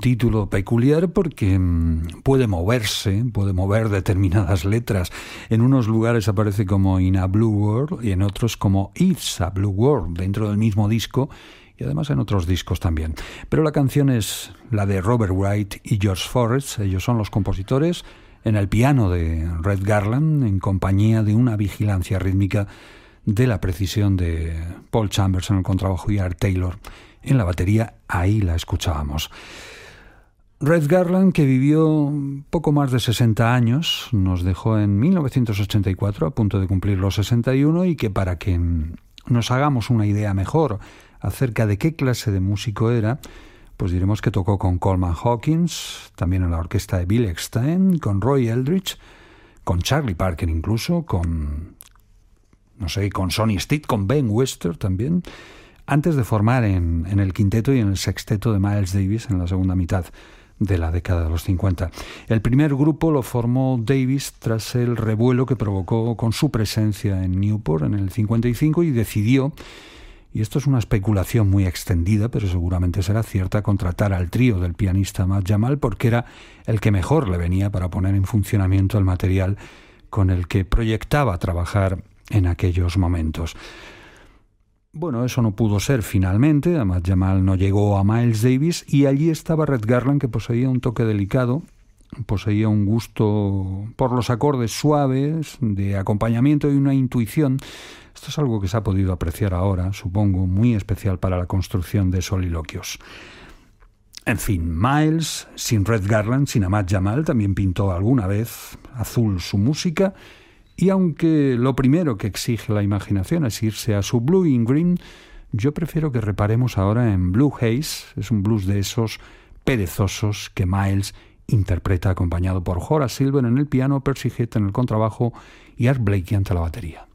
título peculiar porque puede mover determinadas letras. En unos lugares aparece como In a Blue World y en otros como It's a Blue World, dentro del mismo disco y además en otros discos también. Pero la canción es la de Robert Wright y George Forrest. Ellos son los compositores, en el piano de Red Garland, en compañía de una vigilancia rítmica de la precisión de Paul Chambers en el contrabajo y Art Taylor en la batería. Ahí la escuchábamos. Red Garland, que vivió poco más de 60 años, nos dejó en 1984, a punto de cumplir los 61, y que para que nos hagamos una idea mejor acerca de qué clase de músico era, pues diremos que tocó con Coleman Hawkins, también en la orquesta de Bill Eckstine, con Roy Eldridge, con Charlie Parker incluso, con Sonny Stitt, con Ben Webster también, antes de formar en el quinteto y en el sexteto de Miles Davis en la segunda mitad de la década de los 50. El primer grupo lo formó Davis tras el revuelo que provocó con su presencia en Newport en el 55 y decidió, y esto es una especulación muy extendida, pero seguramente será cierta, contratar al trío del pianista Ahmad Jamal porque era el que mejor le venía para poner en funcionamiento el material con el que proyectaba trabajar en aquellos momentos. Bueno, eso no pudo ser finalmente. Ahmad Jamal no llegó a Miles Davis y allí estaba Red Garland, que poseía un toque delicado, poseía un gusto por los acordes suaves, de acompañamiento y una intuición. Esto es algo que se ha podido apreciar ahora, supongo, muy especial para la construcción de soliloquios. En fin, Miles, sin Red Garland, sin Ahmad Jamal, también pintó alguna vez azul su música. Y aunque lo primero que exige la imaginación es irse a su Blue in Green, yo prefiero que reparemos ahora en Blue Haze. Es un blues de esos perezosos que Miles interpreta acompañado por Horace Silver en el piano, Percy Heath en el contrabajo y Art Blakey ante la batería.